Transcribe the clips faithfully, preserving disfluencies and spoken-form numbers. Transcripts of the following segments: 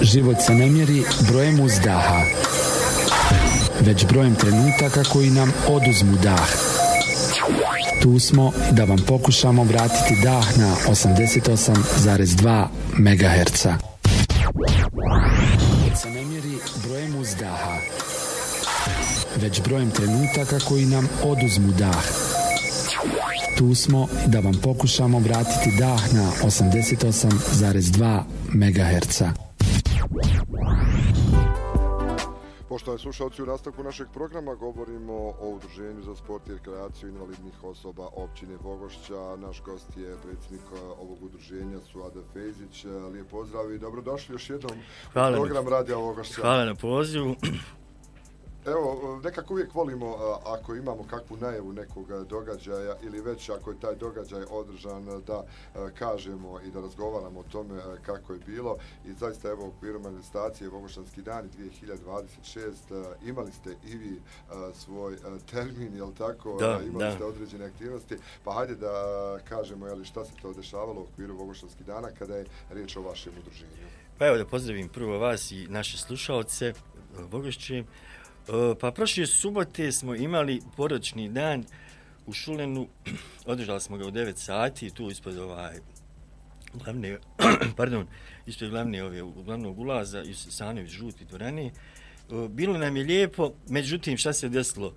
Život se ne mjeri brojem uzdaha, već brojem trenutaka koji nam oduzmu dah. Tu smo da vam pokušamo vratiti dah na osamdeset osam zarez dva megaherca. Život se ne mjeri brojem uzdaha, već brojem trenutaka koji nam oduzmu dah. Tu smo da vam pokušamo vratiti dah na osamdeset osam zarez dva megaherca. Poštovani slušalci, u nastavku našeg programa govorimo o Udruženju za sport i rekreaciju invalidnih osoba općine Vogošća. Naš gost je predsjednik ovog udruženja Suada Fejzić. Lijep pozdrav i dobrodošli još jednom u program Radija Vogošća. Hvala na pozivu. Evo, nekako uvijek volimo ako imamo kakvu najavu nekog događaja ili već ako je taj događaj održan da kažemo i da razgovaramo o tome kako je bilo. I zaista evo u okviru manifestacije Vogošćanski dani dvije hiljade dvadeset šeste imali ste i vi svoj termin, jel tako? Da, imali da. ste određene aktivnosti. Pa hajde da kažemo jeli, šta se to dešavalo u okviru Vogošćanskih dana kada je riječ o vašem udruženju. Pa evo da pozdravim prvo vas i naše slušalce Vogošće. Pa prošle subote smo imali poročni dan u Šulenu, održali smo ga u devet sati, tu ispod ovaj glavne, pardon, ispod glavne ove, glavnog ulaza iz Sanović žuti dvorane. Bilo nam je lijepo, međutim šta se desilo?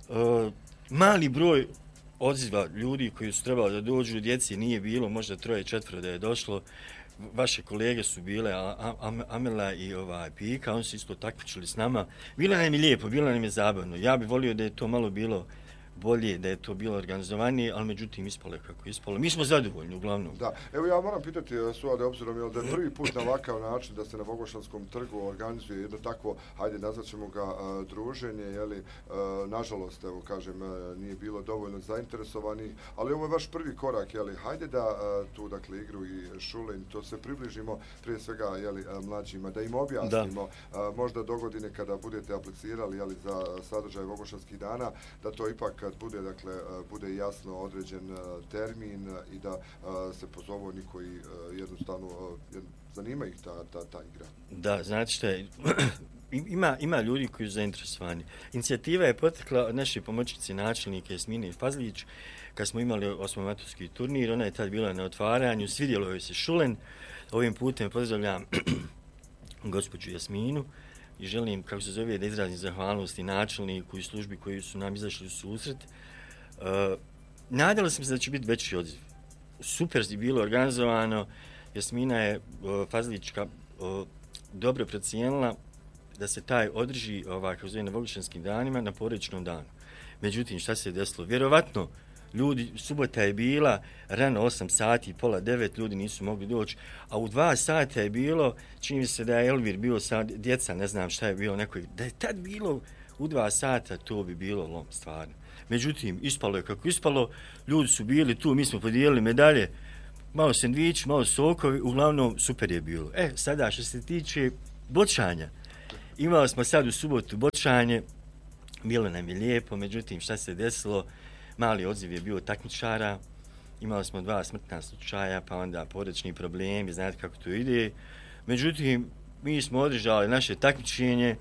Mali broj odziva ljudi koji su trebali da dođu, djeci nije bilo, možda troje, četvro da je došlo. Vaše kolege su bile Amela i ovaj Pika, oni su isto takmičili s nama. Bilo nam je lijepo, bilo nam je zabavno. Ja bih volio da je to malo bilo bolje, da je to bilo organizovanije, ali međutim ispalo je kako ispalo. Mi smo zadovoljni uglavnom. Da, evo ja moram pitati Suade, obzirom da je prvi put na ovakav način da se na Vogošćanskom trgu organizuje jedno takvo, hajde nazvat ćemo ga a, druženje, jeli, a, nažalost, evo kažem, a, nije bilo dovoljno zainteresovani, ali ovo je vaš prvi korak, jeli, hajde da a, tu dakle igru i Šulen, to se približimo prije svega jeli, a, mlađima, da im objasnimo, a, možda dogodine kada budete aplicirali jeli, za sadržaj Vogošćanskih dana, da to ipak kad bude, dakle, bude jasno određen termin i da se pozovu oni koji jednostavno zanima ih ta, ta, ta igra. Da, znači što je, ima, ima ljudi koji su zainteresovani. Inicijativa je potekla od naše pomoćnice načelnike Jasmine Fazlić, kad smo imali osmomaturski turnir, ona je tad bila na otvaranju, svidjelo joj se Šulen. Ovim putem pozdravljam gospođu Jasminu i želim, kako se zove, da izrazim zahvalnosti načelniku i službi koji su nam izašli u susret. Uh, nadali smo se da će biti veći odziv. Super je bilo organizovano. Jasmina je uh, Fazlička uh, dobro procijenila da se taj održi ovaj, kako se zove, na Vogošćanskim danima na porečnom danu. Međutim, šta se je desilo? Vjerovatno, ljudi, subota je bila, rano osam sati, pola devet, ljudi nisu mogli doći, a u dva sata je bilo, čini mi se da je Elvir bio sa djeca, ne znam šta je bilo, neko, da je tad bilo u dva sata, to bi bilo lom, stvarno. Međutim, ispalo je kako ispalo, ljudi su bili tu, mi smo podijelili medalje, malo sendvič, malo sokovi, uglavnom super je bilo. E, sada što se tiče bočanja, imali smo sad u subotu bočanje, bilo nam je lijepo, međutim, šta se desilo? Mali odziv je bio takmičara, imali smo dva smrtna slučaja, pa onda porodični problemi, znate kako to ide. Međutim, mi smo održali naše takmičenje,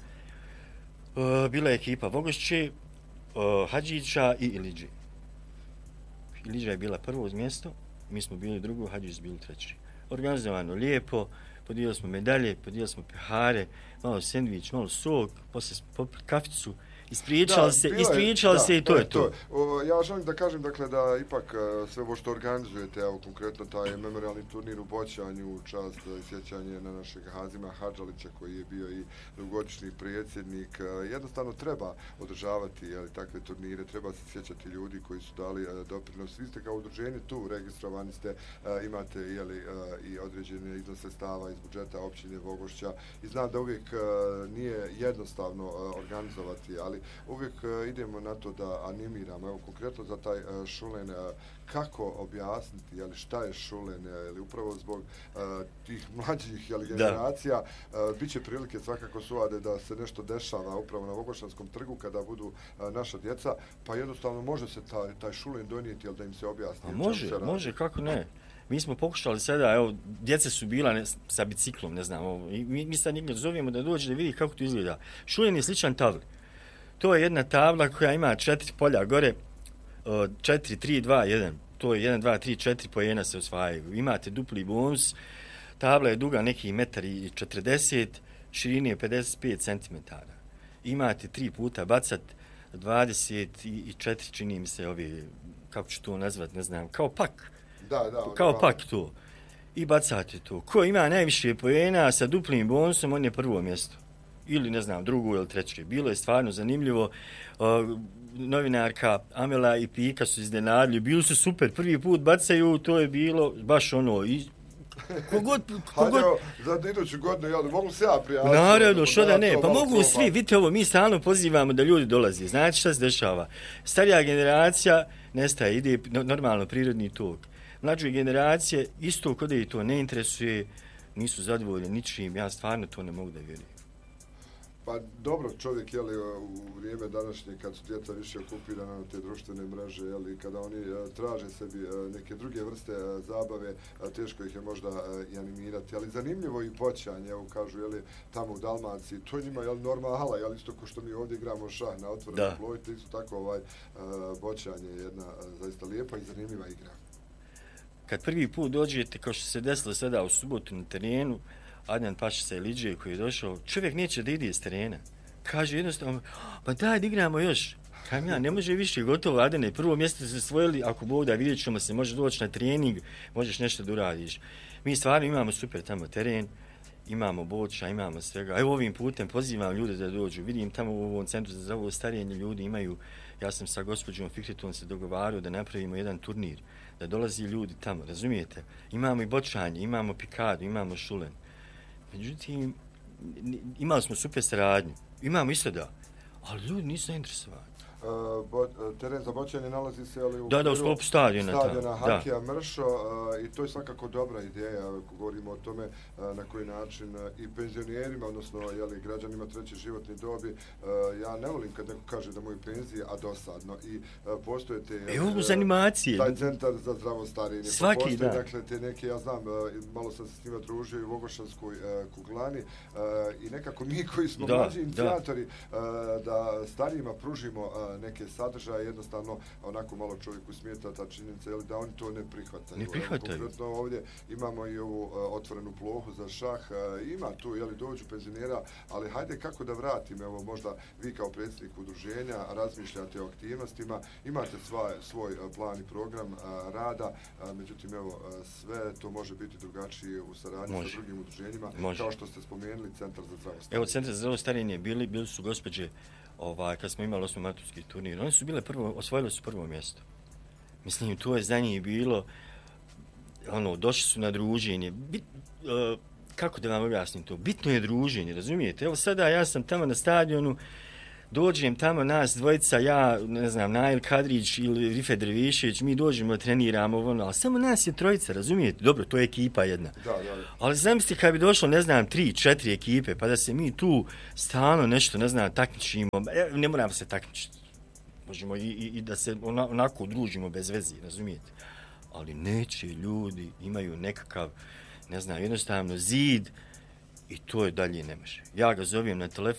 uh, bila je ekipa Vogošće, uh, Hadžića i Iliđe. Iliđa je bila prvo uz mjesto, mi smo bili drugo, Hadžić su bili treći. Organizovano lijepo, podijelili smo medalje, podijelili smo pehare, malo sendvič, malo sok, poslije smo popili kaficu. Ispričali se, ispričali se i to je to. to. Ja želim da kažem dakle da ipak sve ovo što organizujete, evo konkretno taj memorialni turnir u bočanju, čast i sjećanje na našeg Hazima Hadžalića koji je bio i dugogodišnji predsjednik, jednostavno treba održavati jeli, takve turnire, treba se sjećati ljudi koji su dali doprinos. Vi ste kao udruženje tu, registrovani ste, imate jeli, i određene iznose sredstava iz budžeta općine Vogošća i znam da uvijek nije jednostavno organizovati, ali uvijek uh, idemo na to da animiramo, evo konkretno za taj uh, Šulen, uh, kako objasniti, jeli, šta je Šulen, jeli, upravo zbog uh, tih mlađih jeli, generacija, uh, bit će prilike svakako Suade da se nešto dešava upravo na Vogošćanskom trgu kada budu uh, naša djeca, pa jednostavno može se taj, taj Šulen donijeti, jel, da im se objasni. A može, može, kako ne. Mi smo pokušali sada, evo, djeca su bila ne, sa biciklom, ne znam, ovo, i mi, mi sad njega zovemo da dođe da vidi kako to izgleda. Šulen je sličan tabli. To je jedna tabla koja ima četiri polja gore, četiri, tri, dva, jedan. To je jedan, dva, tri, četiri poena se osvajaju. Imate dupli bonus, tabla je duga neki metar i četrdeset, širine je pedeset pet centimetara. Imate tri puta bacat, dvadeset četiri, čini mi se ovi, kako ću to nazvat, ne znam, kao pak. Da, da, kao da. pak to. I bacate to. Ko ima najviše poena sa duplim bonusom, on je prvo mjesto. Ili, ne znam, drugo ili treće. Bilo je stvarno zanimljivo. Uh, novinarka Amela i Pika su iznenadili. Bili su super. Prvi put bacaju, to je bilo baš ono... I, kogod, kogod... Hajde, za iduću godinu, jel, mogu se ja prijaviti? Naravno, što da ne. Pa mogu svi, vidite ovo, mi stalno pozivamo da ljudi dolazi. Znači šta se dešava? Starija generacija nestaje, ide normalno prirodni tok. Mlađe generacije, isto kod i to ne interesuje, nisu zadovoljni ničim, ja stvarno to ne mogu da vjerujem. Pa dobro, čovjek, jeli, u vrijeme današnje, kad su djeca više okupirana na te društvene mreže, jeli, kada oni traže sebi neke druge vrste zabave, teško ih je možda i animirati, ali zanimljivo i boćanje, evo kažu, jeli, tamo u Dalmaciji, to je njima, jeli, normala, jeli, isto ko što mi ovdje igramo šah na otvorenom plovištu, isto tako ovaj boćanje je jedna zaista lijepa i zanimljiva igra. Kad prvi put dođete, kao što se desilo sada u subotu na terenu, Adnan Pašica i Liđe koji je došao, čovjek neće da ide iz terena. Kaže jednostavno, pa daj da igramo još. Kajem ja, ne može više, gotovo, Adane, prvo mjesto se osvojili, ako Bog da vidjet ćemo se, može doći na trening, možeš nešto da uradiš. Mi stvarno imamo super tamo teren, imamo boča, imamo svega. Evo ovim putem pozivam ljude da dođu. Vidim tamo u ovom centru za ovo starenje ljudi imaju, ja sam sa gospođom Fikretom se dogovario da napravimo jedan turnir, da dolazi ljudi tamo, razumijete? Imamo i bočanje, imamo pikadu, imamo šulen. Međutim, imali smo super saradnju, imamo isto da, ali ljudi nisu zainteresovani. Uh, bo, teren za boćanje nalazi se ali u da, da, u sklopu stadiona, stadiona Hakija Mršo uh, i to je svakako dobra ideja, ako govorimo o tome uh, na koji način uh, i penzionerima, odnosno jeli, građanima treće životne dobi, uh, ja ne volim kad neko kaže da mu je penzija, a dosadno i uh, postoje te... E, ovo uz animacije. Taj centar za zdravo starenje. Svaki, postoje, da. Dakle, te neke, ja znam, uh, malo sam se s njima družio i u Vogošanskoj uh, kuglani uh, i nekako mi koji smo da, mlađi inicijatori uh, da starijima pružimo uh, neke sadržaje, jednostavno onako malo čovjeku smijeta ta činjenica, jel, da oni to ne prihvataju. Ne prihvataju. Konkretno ovdje imamo i ovu uh, otvorenu plohu za šah, uh, ima tu, jel, dođu penzionera, ali hajde kako da vratim, evo možda vi kao predsjednik udruženja razmišljate o aktivnostima, imate sva, svoj uh, plan i program uh, rada, uh, međutim evo uh, sve to može biti drugačije u saradnji može. Sa drugim udruženjima, može. Kao što ste spomenuli Centar za zdravo starenje. Evo Centar za zdravo starenje bili, bili su gospođe ovaj, kad smo imali osmi maturski turnir, oni su bile prvo, osvojili su prvo mjesto. Mislim, to je za njih bilo, ono, došli su na druženje. Bit, uh, kako da vam objasnim to? Bitno je druženje, razumijete? Evo sada ja sam tamo na stadionu, dođem tamo nas dvojica, ja, ne znam, Nail Kadrić ili Rifet Drvišević, mi dođemo, treniramo, ono, ali samo nas je trojica, razumijete? Dobro, to je ekipa jedna. Da, da, da. Ali zamislite kad bi došlo, ne znam, tri, četiri ekipe, pa da se mi tu stalno nešto, ne znam, takmičimo, e, ne moramo se takmičiti. Možemo i, i, i da se onako družimo bez veze, razumijete? Ali neće ljudi, imaju nekakav, ne znam, jednostavno zid, i to je dalje ne može. Ja ga zovem na telefon,